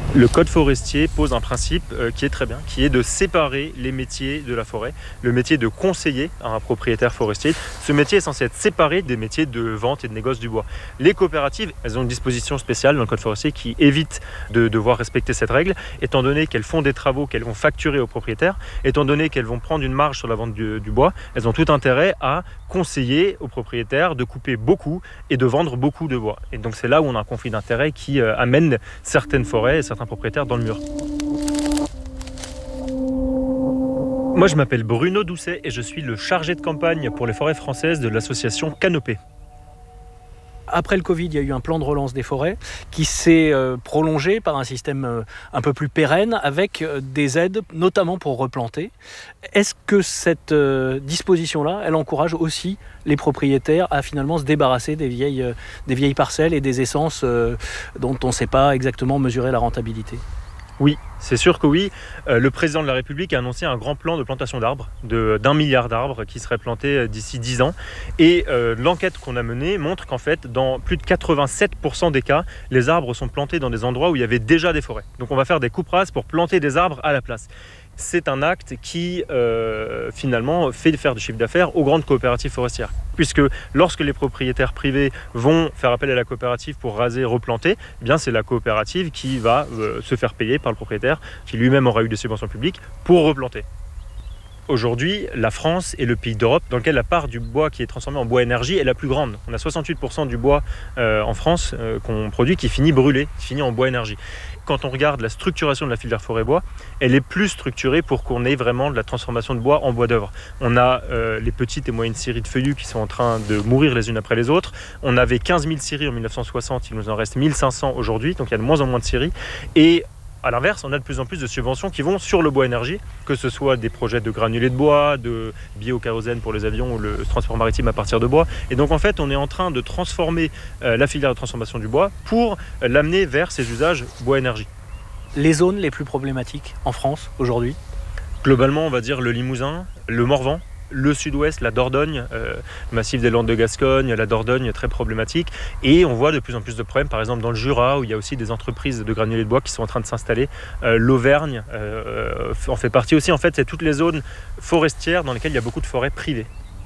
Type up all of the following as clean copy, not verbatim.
Le code forestier pose un principe qui est très bien, qui est de séparer les métiers de la forêt. Le métier de conseiller à un propriétaire forestier, ce métier est censé être séparé des métiers de vente et de négoce du bois. Les coopératives, elles ont une disposition spéciale dans le code forestier qui évite de devoir respecter cette règle, étant donné qu'elles font des travaux qu'elles vont facturer aux propriétaires, étant donné qu'elles vont prendre une marge sur la vente du bois, elles ont tout intérêt à conseiller aux propriétaires de couper beaucoup et de vendre beaucoup de bois. Et donc c'est là où on a un conflit d'intérêts qui amène certaines forêts et certains propriétaires dans le mur. Moi je m'appelle Bruno Doucet et je suis le chargé de campagne pour les forêts françaises de l'association Canopée. Après le Covid, il y a eu un plan de relance des forêts qui s'est prolongé par un système un peu plus pérenne avec des aides, notamment pour replanter. Est-ce que cette disposition-là, elle encourage aussi les propriétaires à finalement se débarrasser des vieilles parcelles et des essences dont on ne sait pas exactement mesurer la rentabilité ? Oui, c'est sûr que oui. Le président de la République a annoncé un grand plan de plantation d'arbres, d'1 milliard d'arbres qui seraient plantés d'ici 10 ans. Et l'enquête qu'on a menée montre qu'en fait, dans plus de 87% des cas, les arbres sont plantés dans des endroits où il y avait déjà des forêts. Donc on va faire des coupes rases pour planter des arbres à la place. C'est un acte qui, finalement, fait faire du chiffre d'affaires aux grandes coopératives forestières. Puisque lorsque les propriétaires privés vont faire appel à la coopérative pour raser, replanter, eh bien c'est la coopérative qui va se faire payer par le propriétaire, qui lui-même aura eu des subventions publiques, pour replanter. Aujourd'hui, la France est le pays d'Europe dans lequel la part du bois qui est transformé en bois énergie est la plus grande. On a 68% du bois en France qu'on produit qui finit brûlé, qui finit en bois énergie. Quand on regarde la structuration de la filière forêt-bois, elle est plus structurée pour qu'on ait vraiment de la transformation de bois en bois d'œuvre. On a les petites et moyennes scieries de feuillus qui sont en train de mourir les unes après les autres. On avait 15 000 scieries en 1960, il nous en reste 1500 aujourd'hui, donc il y a de moins en moins de scieries. Et à l'inverse, on a de plus en plus de subventions qui vont sur le bois énergie, que ce soit des projets de granulés de bois, de biokérosène pour les avions ou le transport maritime à partir de bois. Et donc en fait, on est en train de transformer la filière de transformation du bois pour l'amener vers ses usages bois énergie. Les zones les plus problématiques en France aujourd'hui ? Globalement, on va dire le Limousin, le Morvan, le sud-ouest, la Dordogne, le massif des Landes de Gascogne, la Dordogne très problématique. Et on voit de plus en plus de problèmes, par exemple dans le Jura, où il y a aussi des entreprises de granulés de bois qui sont en train de s'installer. L'Auvergne en fait partie aussi. En fait, c'est toutes les zones forestières dans lesquelles il y a beaucoup de forêts privées.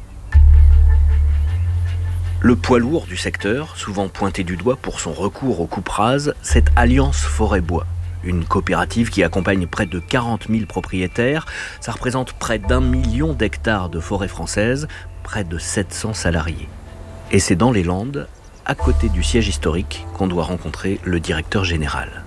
Le poids lourd du secteur, souvent pointé du doigt pour son recours aux coupes rases, c'est Alliance Forêt-Bois. Une coopérative qui accompagne près de 40 000 propriétaires. Ça représente près d'1 million d'hectares de forêt française, près de 700 salariés. Et c'est dans les Landes, à côté du siège historique, qu'on doit rencontrer le directeur général.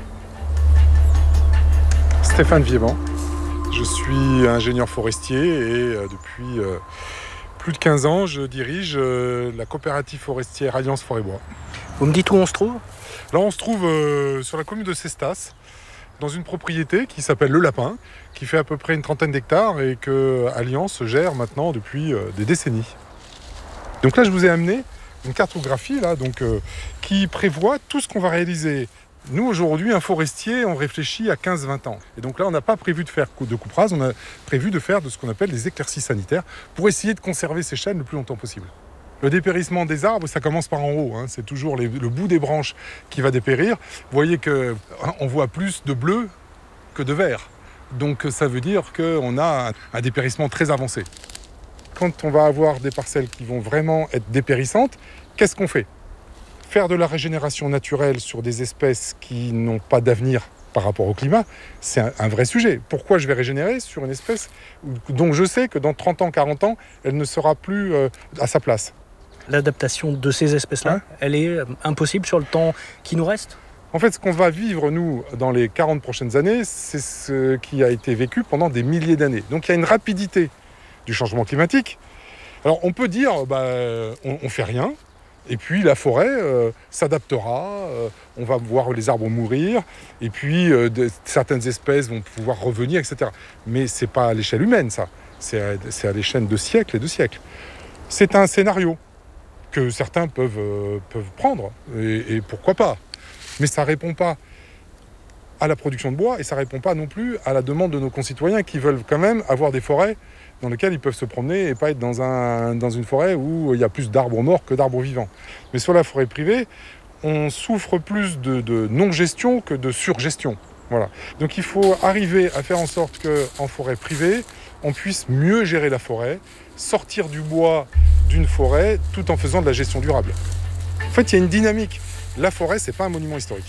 Stéphane Viéban. Je suis ingénieur forestier et depuis plus de 15 ans, je dirige la coopérative forestière Alliance Forêt-Bois. Vous me dites où on se trouve ? Là, on se trouve sur la commune de Cestas, dans une propriété qui s'appelle Le Lapin, qui fait à peu près une trentaine d'hectares et que Alliance gère maintenant depuis des décennies. Donc là, je vous ai amené une cartographie là, qui prévoit tout ce qu'on va réaliser. Nous, aujourd'hui, un forestier, on réfléchit à 15-20 ans. Et donc là, on n'a pas prévu de faire de coupe rase, on a prévu de faire de ce qu'on appelle des éclaircies sanitaires pour essayer de conserver ces chênes le plus longtemps possible. Le dépérissement des arbres, ça commence par en haut. C'est toujours le bout des branches qui va dépérir. Vous voyez qu'on voit plus de bleu que de vert. Donc ça veut dire qu'on a un dépérissement très avancé. Quand on va avoir des parcelles qui vont vraiment être dépérissantes, qu'est-ce qu'on fait ? Faire de la régénération naturelle sur des espèces qui n'ont pas d'avenir par rapport au climat, c'est un vrai sujet. Pourquoi je vais régénérer sur une espèce dont je sais que dans 30 ans, 40 ans, elle ne sera plus à sa place ? L'adaptation de ces espèces-là, elle est impossible sur le temps qui nous reste ? En fait, ce qu'on va vivre, nous, dans les 40 prochaines années, c'est ce qui a été vécu pendant des milliers d'années. Donc il y a une rapidité du changement climatique. Alors on peut dire, on fait rien, et puis la forêt s'adaptera, on va voir les arbres mourir, et puis certaines espèces vont pouvoir revenir, etc. Mais c'est pas à l'échelle humaine, ça. C'est à l'échelle de siècles et de siècles. C'est un scénario que certains peuvent prendre, et pourquoi pas. Mais ça ne répond pas à la production de bois, et ça ne répond pas non plus à la demande de nos concitoyens qui veulent quand même avoir des forêts dans lesquelles ils peuvent se promener et pas être dans une forêt où il y a plus d'arbres morts que d'arbres vivants. Mais sur la forêt privée, on souffre plus de non-gestion que de surgestion. Voilà. Donc il faut arriver à faire en sorte qu'en forêt privée, on puisse mieux gérer la forêt, sortir du bois d'une forêt tout en faisant de la gestion durable. En fait, il y a une dynamique. La forêt, c'est pas un monument historique.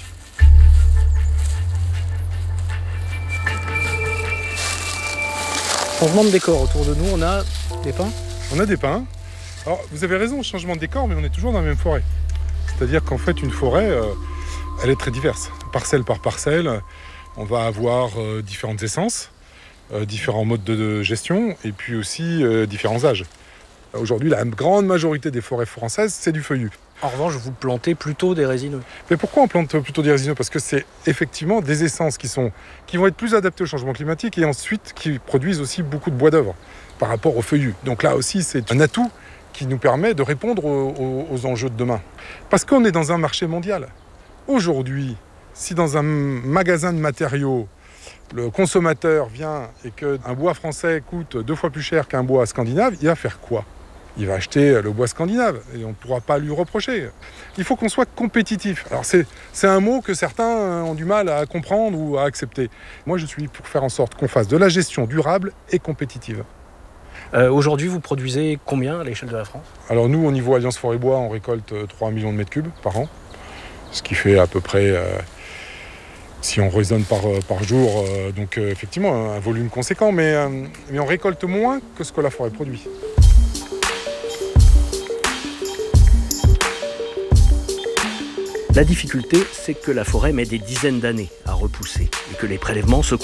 Changement de décor autour de nous, on a des pins. On a des pins. Alors, vous avez raison, changement de décor, mais on est toujours dans la même forêt. C'est-à-dire qu'en fait, une forêt, elle est très diverse. Parcelle par parcelle, on va avoir différentes essences, différents modes de gestion, et puis aussi différents âges. Aujourd'hui, la grande majorité des forêts françaises, c'est du feuillu. En revanche, vous plantez plutôt des résineux. Mais pourquoi on plante plutôt des résineux? Parce que c'est effectivement des essences qui vont être plus adaptées au changement climatique et ensuite qui produisent aussi beaucoup de bois d'œuvre par rapport au feuillu. Donc là aussi, c'est un atout qui nous permet de répondre aux enjeux de demain. Parce qu'on est dans un marché mondial. Aujourd'hui, si dans un magasin de matériaux, le consommateur vient et qu'un bois français coûte 2 fois plus cher qu'un bois scandinave, il va faire quoi? Il va acheter le bois scandinave et on ne pourra pas lui reprocher. Il faut qu'on soit compétitif. Alors c'est un mot que certains ont du mal à comprendre ou à accepter. Moi, je suis pour faire en sorte qu'on fasse de la gestion durable et compétitive. Aujourd'hui, vous produisez combien à l'échelle de la France? Alors nous, au niveau Alliance Forêt Bois, on récolte 3 millions de mètres cubes par an, ce qui fait à peu près, si on raisonne par jour, donc effectivement un volume conséquent, mais on récolte moins que ce que la forêt produit. La difficulté, c'est que la forêt met des dizaines d'années à repousser et que les prélèvements se